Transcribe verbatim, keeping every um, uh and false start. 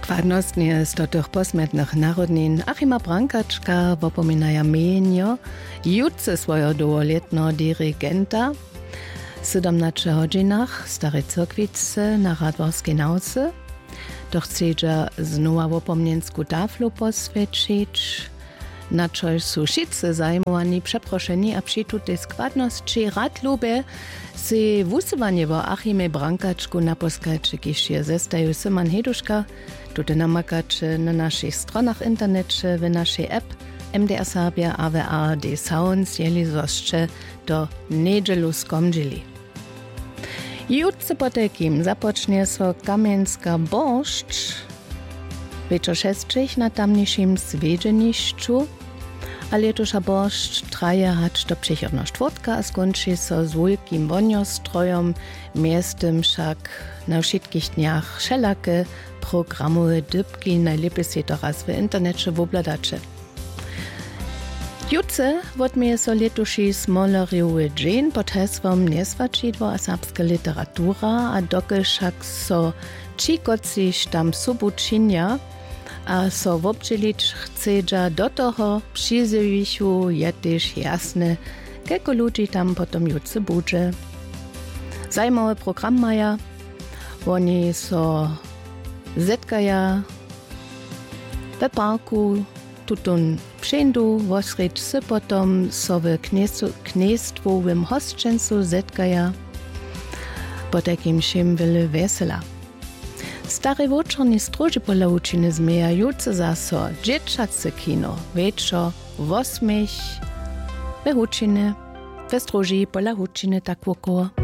Składnostnie z tych posmetnych narodnin Achima Brankaczka wopominaja mienio jutce swojo długoletno dirigenta. W siedemnastu godzinach Starej Cyrkwice na Radworskiej nauce. To chcedza znowa wopomniensku taflu posvědčić, na čož su wszyscy zajmowani przeproszeni a przy tej składności rad lubie si wusywanie o Achimie Brankaczku naposkać, kiż je zestaje Simon Heduszka, tutaj namakać na naszych stronach internecie, w naszej app M D R Serbia A W A D Sounds, jeli zoszcze do niedzielu skomdzili. Jutce po takim zapocznie so Kamieńska Boszcz, wieczor szestrzech na tamniejszym zwiedzieniszczu, ale jetusza Boszcz traje hać do przychodno czwartka, a skończy so z wielkim woniostrojem, miastem wszak na wszystkich dniach wszelakie programowe dybki, najlepiej się to raz w internecie wobladacie. Jutce wodmije so letuši smolerjowy dzień pod hasłem Nieswačidło a serbska literatura, a dokel však so čikociš tam subučinja, a so wobdźelić chcedza do toho přizywišu je tež jasne, kelko ludzi tam potom jutce budże. Zajmowy program maja, oni so zetkaja w parku, tutun przędu wosrecz se potom so w knestwowym hostčencu zetkaja, po takim všem wyle wesela. Stare wočorni stroži pola učiny zmeja jutce zaso džečace kino, večo, vosmech, ve hučine, ve stroži pola hučine tak wokoło.